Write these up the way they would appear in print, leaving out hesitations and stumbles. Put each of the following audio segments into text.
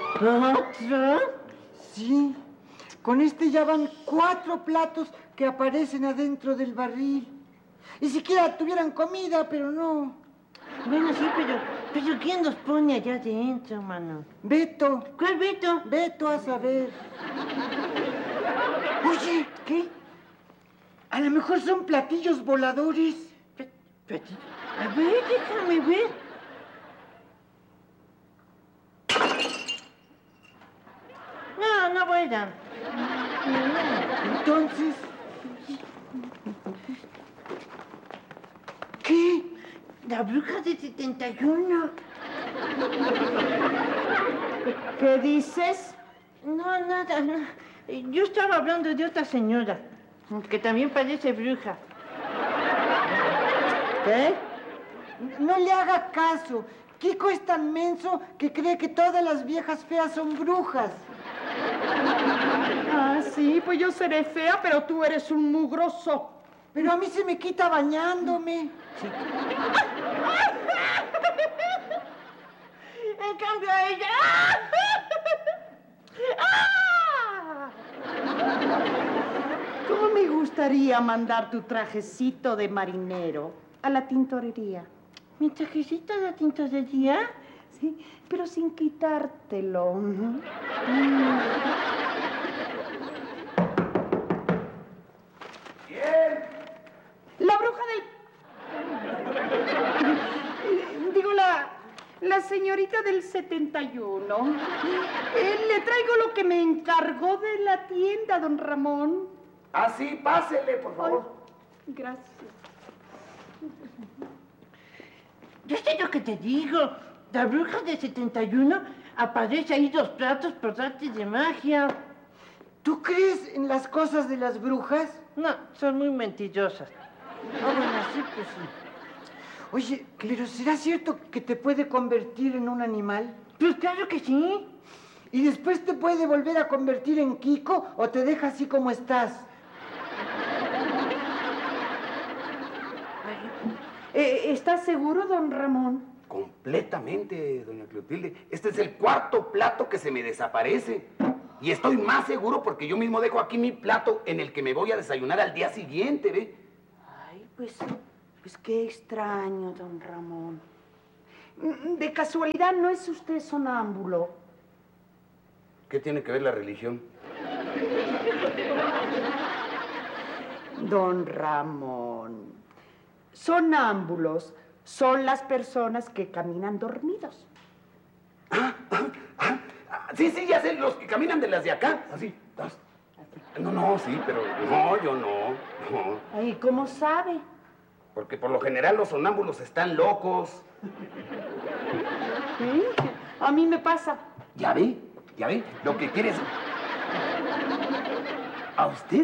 ¿4? Sí. Con este ya van 4 platos que aparecen adentro del barril. Y siquiera tuvieran comida, pero no. Bueno, sí, pero ¿quién los pone allá adentro, mano? Beto. ¿Cuál Beto? Beto a saber. Oye, ¿Qué? a lo mejor son platillos voladores. A ver, déjame ver. No vuelan. Entonces, ¿qué? La bruja de 71. ¿Qué dices? No, nada, no. Yo estaba hablando de otra señora, que también parece bruja. ¿Qué? No le haga caso. Kiko es tan menso que cree que todas las viejas feas son brujas. Ah, sí, pues yo seré fea, pero tú eres un mugroso. Pero a mí se me quita bañándome. En cambio a ella... ¿Cómo me gustaría mandar tu trajecito de marinero a la tintorería? ¿Mi trajecito de la tintorería? Sí, pero sin quitártelo. ¿Quién? La bruja del... Digo, la señorita del 71. Le traigo lo que me encargó de la tienda, don Ramón. Ah, sí, pásele, por favor. Ay, gracias. Yo sé lo que te digo. La bruja de 71 aparece ahí 2 platos por arte de magia. ¿Tú crees en las cosas de las brujas? No, son muy mentirosas. Ah, bueno, sí, pues sí. Oye, pero ¿será cierto que te puede convertir en un animal? Pues claro que sí. ¿Y después te puede volver a convertir en Kiko o te deja así como estás? ¿Estás seguro, don Ramón? Completamente, doña Clotilde. Este es el 4º plato que se me desaparece. Y estoy más seguro porque yo mismo dejo aquí mi plato en el que me voy a desayunar al día siguiente, ¿ve? Ay, pues qué extraño, don Ramón. De casualidad, ¿no es usted sonámbulo? ¿Qué tiene que ver la religión? Don Ramón, sonámbulos son las personas que caminan dormidos. Sí, ya sé, los que caminan de las de acá. Así. No, sí, pero no, yo no. Ay, ¿cómo sabe? Porque por lo general los sonámbulos están locos. ¿Sí? A mí me pasa. ¿Ya ve? Lo que quiere es... ¿A usted?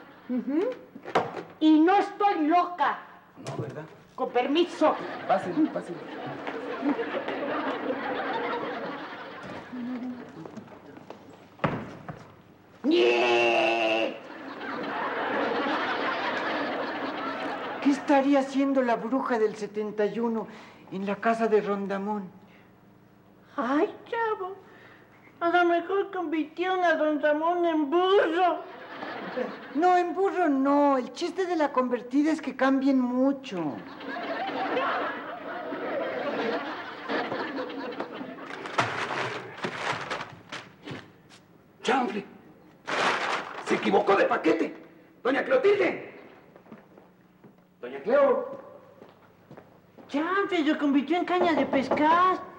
Y no estoy loca. No, ¿verdad? Con permiso. Pásele. ¿Qué estaría haciendo la bruja del 71 en la casa de Rondamón? Ay, chavo. A lo mejor convirtieron a don Ramón en burro. No, en burro no. El chiste de la convertida es que cambien mucho. ¡Chanfle! ¡Se equivocó de paquete! ¡Doña Clotilde! ¡Doña Cleo! Ya, se lo convirtió en caña de pescar.